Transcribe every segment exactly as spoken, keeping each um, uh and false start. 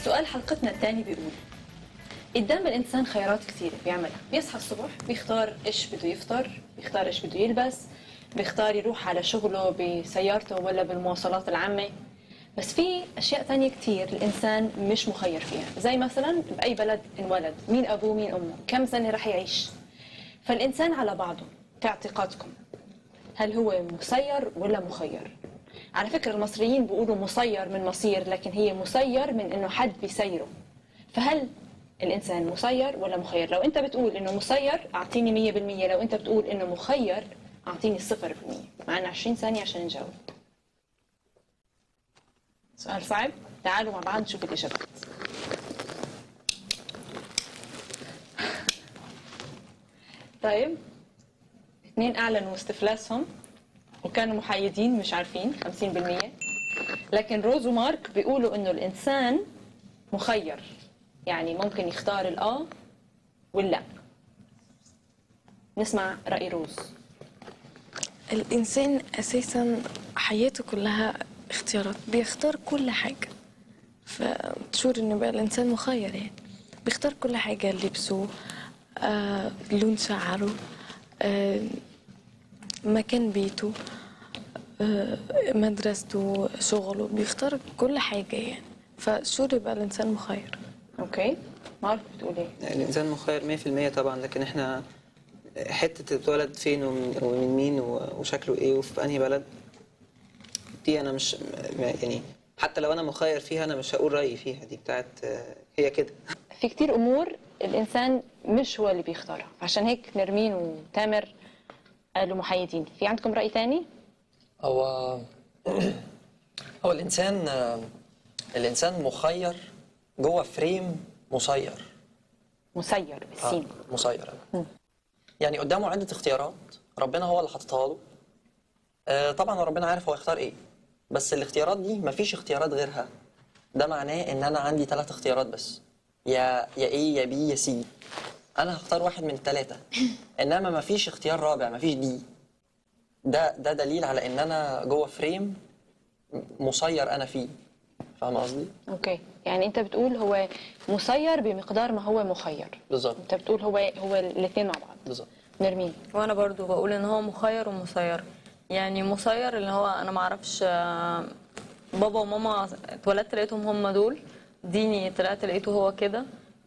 سؤال حلقتنا الثاني بيقول: قدام الانسان خيارات كثيره بيعملها، بيصحى الصبح بيختار ايش بده يفطر، بيختار ايش بده يلبس، بيختار يروح على شغله بسيارته ولا بالمواصلات العامه. بس في اشياء ثانيه كثير الانسان مش مخير فيها، زي مثلا باي بلد انولد، مين ابوه مين امه، كم سنه رح يعيش. فالانسان على بعضه في اعتقادكم هل هو مسير ولا مخير؟ على فكره المصريين بيقولوا مسير من مصير، لكن هي مسير من انه حد بيسيره. فهل الانسان مسير ولا مخير؟ لو انت بتقول انه مسير اعطيني مية بالمية، لو انت بتقول انه مخير اعطيني صفر بالمية. معنا عشرين ثانيه عشان نجاوب. سؤال صعب، تعالوا مع بعض نشوف الاجابات. طيب، اثنين اعلنوا استفلاسهم وكانوا محايدين مش عارفين خمسين بالمية، لكن روز ومارك بيقولوا انه الانسان مخير، يعني ممكن يختار الاه واللا. نسمع رأي روز. الإنسان أساساً حياته كلها اختيارات، بيختار كل حاجة. فتشور إنه بقى الإنسان مخير، يعني بيختار كل حاجة، لبسه، آه، لون شعره، آه، مكان بيته، آه، مدرسته، شغله، بيختار كل حاجة يعني. فشور يبقى الإنسان مخير. اوكي، مارك بتقول ايه؟ الإنسان مخير مية في المية طبعا، لكن احنا حتة اتولد فين ومن, ومن مين وشكله ايه وفي انهي بلد دي انا مش يعني، حتى لو انا مخير فيها انا مش هقول رأيي فيها، دي بتاعت هي كده. في كتير امور الانسان مش هو اللي بيختارها، عشان هيك نرمين وتامر قالوا محايدين. في عندكم رأي تاني؟ هو هو الانسان الانسان مخير جوه فريم مسير. مسير بالسين. آه مسير. يعني قدامه عدة اختيارات ربنا هو اللي حاططها له. آه طبعا ربنا عارف هو يختار ايه، بس الاختيارات دي مفيش اختيارات غيرها. ده معناه ان انا عندي ثلاث اختيارات بس، يا يا ايه يا بي يا سي. انا هختار واحد من الثلاثه، انما مفيش اختيار رابع، مفيش دي. ده ده دليل على ان انا جوه فريم مسير انا فيه. فاهم قصدي؟ اوكي، يعني انت بتقول هو مسير بمقدار ما هو مخير. بالظبط. انت بتقول هو هو الاثنين مع بعض. بالظبط. نرمين. وانا برضو بقول ان هو مخير ومسير. يعني مسير اللي هو انا ما اعرفش بابا وماما اتولدت لقيتهم هم دول، ديني طلعت لقيته هو كده.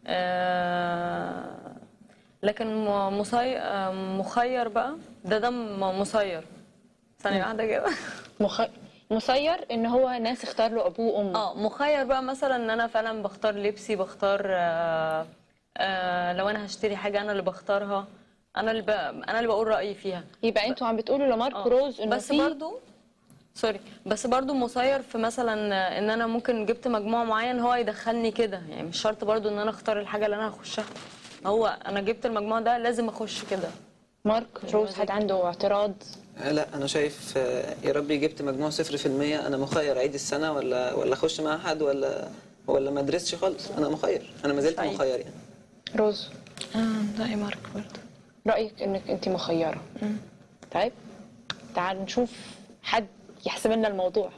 لكن مسير مخير بقى ده ده مسير. ثانيه واحده كده. مخ... مسير ان هو ناس اختار له ابوه وامه. اه مخير بقى مثلا ان انا فعلا بختار لبسي، بختار آآ آآ لو انا هشتري حاجه انا اللي بختارها، انا اللي ب... انا اللي بقول رايي فيها. يبقى انتوا عم بتقولوا لمارك آه. روز انه بس في برضو سوري بس برضو مسير في مثلا ان انا ممكن جبت مجموع معين هو يدخلني كده، يعني مش شرط برضو ان انا اختار الحاجه اللي انا هخشها، هو انا جبت المجموع ده لازم اخش كده. مارك روز حد عنده اعتراض؟ لا انا شايف يا ربي جبت مجموع صفر في المية انا مخير اعيد السنه ولا ولا اخش مع حد ولا ولا ما ادرسش خالص، انا مخير، انا ما زلت مخير يعني. روز. اه رأي مارك برضه. رايك انك انت مخيره. مم. طيب تعالوا نشوف حد يحسب لنا الموضوع.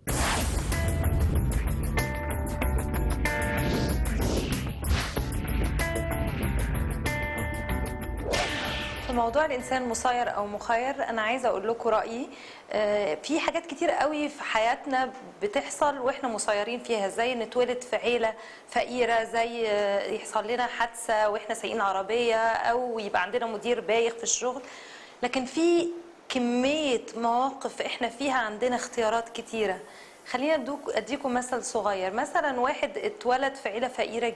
في موضوع الانسان مسير او مخير، انا عايزه اقول لكم رايي. في حاجات كتير قوي في حياتنا بتحصل واحنا مسيرين فيها، زي نتولد في عيله فقيره، زي يحصل لنا حادثه واحنا سايقين عربيه، او يبقى عندنا مدير بايخ في الشغل. لكن في كميه مواقف احنا فيها عندنا اختيارات كتيره. خلينا اديكم مثل صغير. مثلا واحد اتولد في عيله فقيره